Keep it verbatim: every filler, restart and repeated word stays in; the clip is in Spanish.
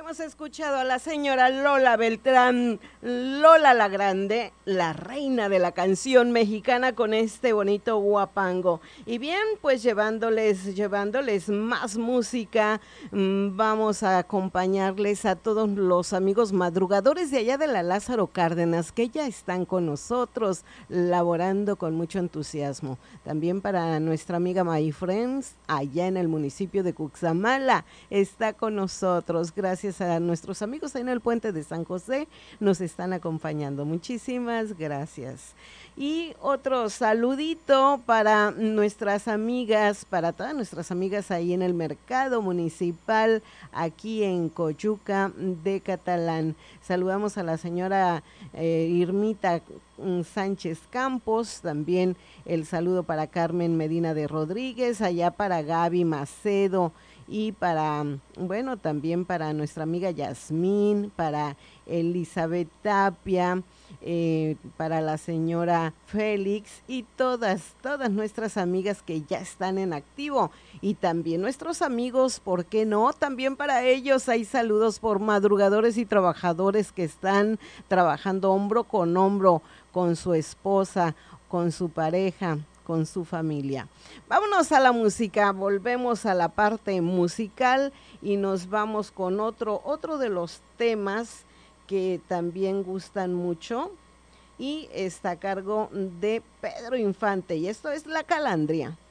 Hemos escuchado a la señora Lola Beltrán, Lola la Grande, la reina de la canción mexicana con este bonito guapango. Y bien, pues llevándoles, llevándoles más música, mmm, vamos a acompañarles a todos los amigos madrugadores de allá de la Lázaro Cárdenas que ya están con nosotros, laborando con mucho entusiasmo. También para nuestra amiga My Friends, allá en el municipio de Cuxamala, está con nosotros. Gracias a nuestros amigos ahí en el puente de San José, nos están acompañando. Muchísimas gracias. Y otro saludito para nuestras amigas, para todas nuestras amigas ahí en el mercado municipal, aquí en Coyuca de Catalán. Saludamos a la señora eh, Irmita Sánchez Campos, también el saludo para Carmen Medina de Rodríguez, allá para Gaby Macedo, y para, bueno, también para nuestra amiga Yasmín, para Elizabeth Tapia, eh, para la señora Félix y todas, todas nuestras amigas que ya están en activo y también nuestros amigos, ¿por qué no? También para ellos hay saludos por madrugadores y trabajadores que están trabajando hombro con hombro con su esposa, con su pareja, con su familia. Vámonos a la música, volvemos a la parte musical y nos vamos con otro, otro de los temas que también gustan mucho y está a cargo de Pedro Infante y esto es La Calandria.